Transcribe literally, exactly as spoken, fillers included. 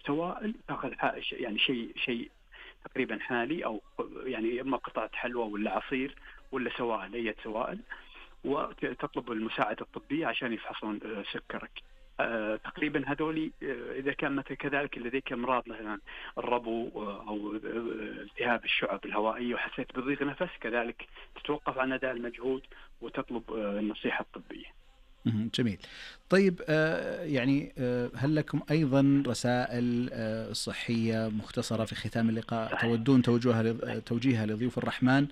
سوائل تاخذ يعني شيء شيء تقريبا حالي أو يعني إما قطعة حلوى ولا عصير ولا سوائل، أي سوائل، وتطلب المساعدة الطبية عشان يفحصون سكرك. أه تقريبا هذولي إذا كان مثل كذلك لديك أمراض مثلا الربو أو التهاب الشعب الهوائية وحسيت بضيق نفس، كذلك تتوقف عن أداء المجهود وتطلب النصيحة الطبية. جميل. طيب يعني هل لكم أيضا رسائل صحية مختصرة في ختام اللقاء تودون توجيهها توجيهها لضيوف الرحمن؟